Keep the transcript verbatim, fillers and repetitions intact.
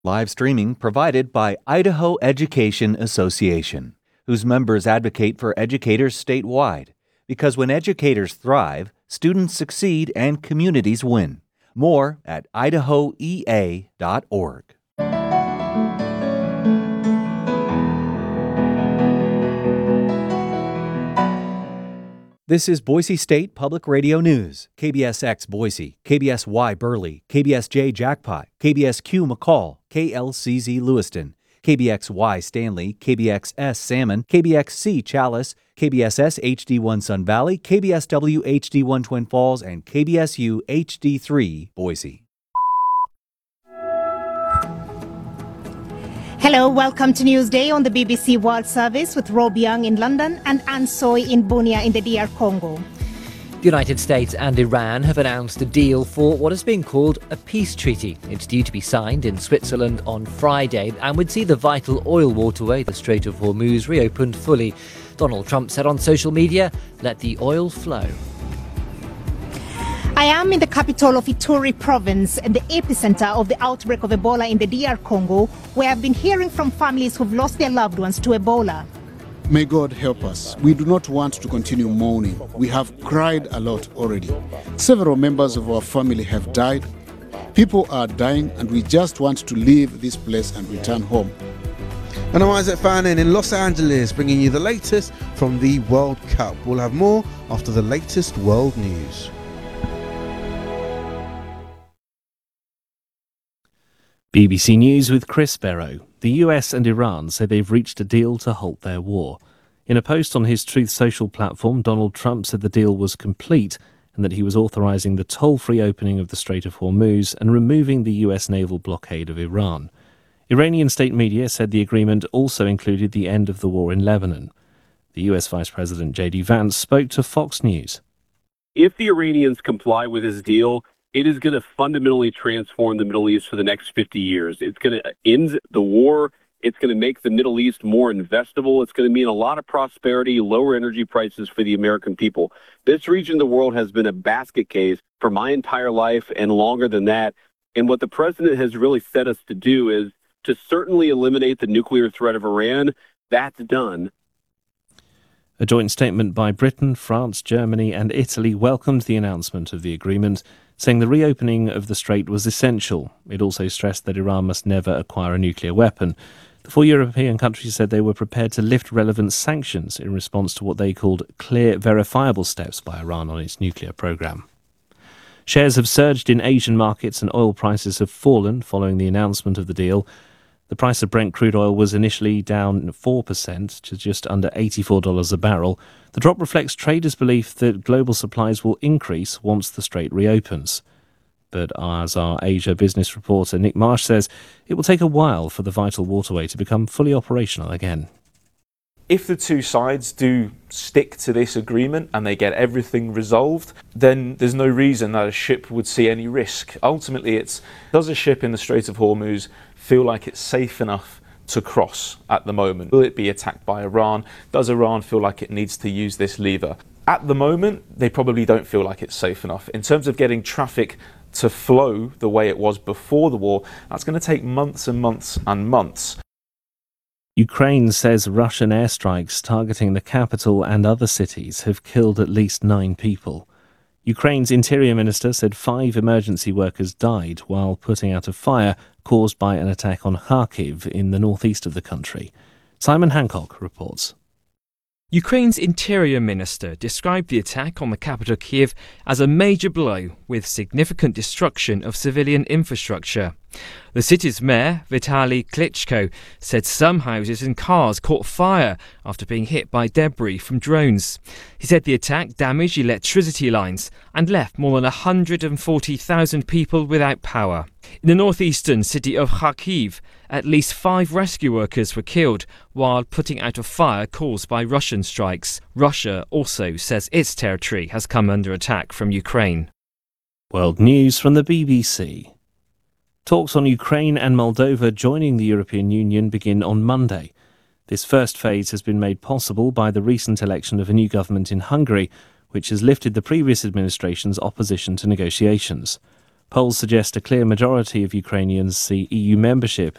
Live streaming provided by Idaho Education Association, whose members advocate for educators statewide. Because when educators thrive, students succeed and communities win. More at idaho e a dot org. This is Boise State Public Radio News, K B S X Boise, K B S Y Burley, K B S J Jackpot, K B S Q McCall, K L C Z Lewiston, K B X Y Stanley, K B X S Salmon, K B X C Chalice, K B S S H D one Sun Valley, K B S W H D one Twin Falls, and K B S U H D three Boise. Hello, welcome to Newsday on the B B C World Service with Rob Young in London and Anne Soy in Bunia in the D R Congo. The United States and Iran have announced a deal for what has been called a peace treaty. It's due to be signed in Switzerland on Friday and would see the vital oil waterway, the Strait of Hormuz, reopened fully. Donald Trump said on social media, "Let the oil flow." I am in the capital of Ituri province and the epicenter of the outbreak of Ebola in the D R Congo, where I've been hearing from families who've lost their loved ones to Ebola. May God help us. We do not want to continue mourning. We have cried a lot already. Several members of our family have died. People are dying, and we just want to leave this place and return home. And I'm Isaac Fannin in Los Angeles, bringing you the latest from the World Cup. We'll have more after the latest world news. B B C News with Chris Barrow. The U S and Iran say they've reached a deal to halt their war. In a post on his Truth Social platform, Donald Trump said the deal was complete and that he was authorizing the toll-free opening of the Strait of Hormuz and removing the U S naval blockade of Iran. Iranian state media said the agreement also included the end of the war in Lebanon. The U S Vice President J D Vance spoke to Fox News. If the Iranians comply with this deal, it is going to fundamentally transform the Middle East for the next fifty years. It's going to end the war. It's going to make the Middle East more investable. It's going to mean a lot of prosperity, lower energy prices for the American people. This region of the world has been a basket case for my entire life and longer than that. And what the president has really set us to do is to certainly eliminate the nuclear threat of Iran. That's done. A joint statement by Britain, France, Germany and Italy welcomed the announcement of the agreement, saying the reopening of the strait was essential. It also stressed that Iran must never acquire a nuclear weapon. The four European countries said they were prepared to lift relevant sanctions in response to what they called clear, verifiable steps by Iran on its nuclear program. Shares have surged in Asian markets and oil prices have fallen following the announcement of the deal. The price of Brent crude oil was initially down four percent to just under eighty-four dollars a barrel. The drop reflects traders' belief that global supplies will increase once the strait reopens. But as our Asia business reporter Nick Marsh says, it will take a while for the vital waterway to become fully operational again. If the two sides do stick to this agreement and they get everything resolved, then there's no reason that a ship would see any risk. Ultimately, it's, does a ship in the Strait of Hormuz feel like it's safe enough to cross at the moment? Will it be attacked by Iran? Does Iran feel like it needs to use this lever? At the moment, they probably don't feel like it's safe enough. In terms of getting traffic to flow the way it was before the war, that's going to take months and months and months. Ukraine says Russian airstrikes targeting the capital and other cities have killed at least nine people. Ukraine's interior minister said five emergency workers died while putting out a fire caused by an attack on Kharkiv in the northeast of the country. Simon Hancock reports. Ukraine's interior minister described the attack on the capital Kyiv as a major blow with significant destruction of civilian infrastructure. The city's mayor, Vitaly Klitschko, said some houses and cars caught fire after being hit by debris from drones. He said the attack damaged electricity lines and left more than one hundred forty thousand people without power. In the northeastern city of Kharkiv, at least five rescue workers were killed while putting out a fire caused by Russian strikes. Russia also says its territory has come under attack from Ukraine. World News from the B B C. Talks on Ukraine and Moldova joining the European Union begin on Monday. This first phase has been made possible by the recent election of a new government in Hungary, which has lifted the previous administration's opposition to negotiations. Polls suggest a clear majority of Ukrainians see E U membership